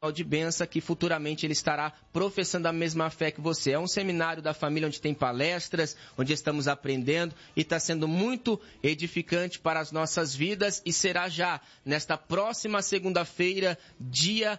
de bênção que futuramente ele estará professando a mesma fé que você. É um seminário da família onde tem palestras, onde estamos aprendendo e está sendo muito edificante para as nossas vidas e será já nesta próxima segunda-feira, dia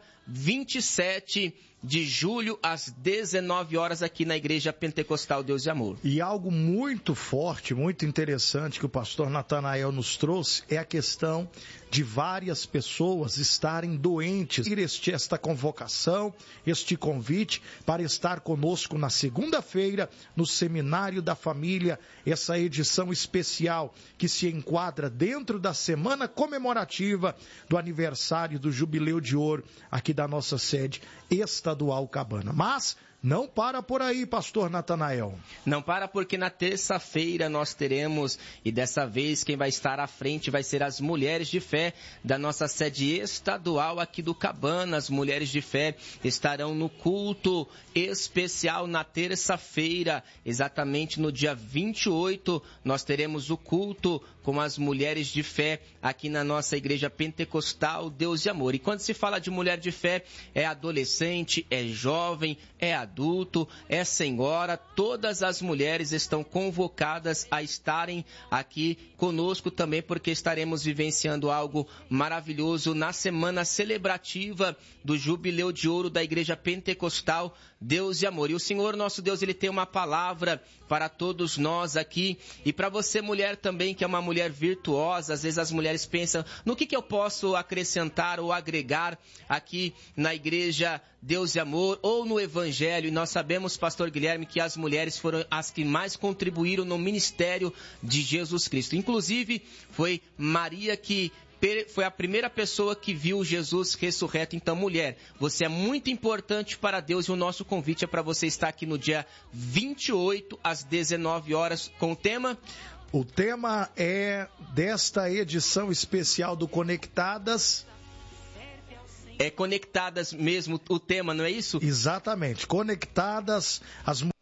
27 de julho, às 19 horas, aqui na Igreja Pentecostal Deus e Amor. E algo muito forte, muito interessante que o pastor Natanael nos trouxe é a questão de várias pessoas estarem doentes. Esta convocação, este convite para estar conosco na segunda-feira no Seminário da Família, essa edição especial que se enquadra dentro da semana comemorativa do aniversário do Jubileu de Ouro aqui da nossa sede estadual Cabana. Mas não para por aí, pastor Natanael. Não para, porque na terça-feira nós teremos, e dessa vez quem vai estar à frente vai ser as mulheres de fé da nossa sede estadual aqui do Cabana. As mulheres de fé estarão no culto especial na terça-feira, exatamente no dia 28, nós teremos o culto com as mulheres de fé aqui na nossa Igreja Pentecostal Deus e Amor. E quando se fala de mulher de fé, é adolescente, é jovem, é adulto, é senhora, todas as mulheres estão convocadas a estarem aqui conosco também, porque estaremos vivenciando algo maravilhoso na semana celebrativa do Jubileu de Ouro da Igreja Pentecostal Deus e Amor. E o Senhor nosso Deus, Ele tem uma palavra para todos nós aqui, e para você mulher também, que é uma mulher virtuosa. Às vezes as mulheres pensam, no que eu posso acrescentar ou agregar aqui na Igreja Deus e Amor, ou no Evangelho, e nós sabemos, pastor Guilherme, que as mulheres foram as que mais contribuíram no ministério de Jesus Cristo. Inclusive, foi Maria que foi a primeira pessoa que viu Jesus ressurreto. Então, mulher, você é muito importante para Deus, e o nosso convite é para você estar aqui no dia 28, às 19 horas, com o tema... O tema é desta edição especial do Conectadas. É Conectadas mesmo o tema, não é isso? Exatamente, Conectadas, as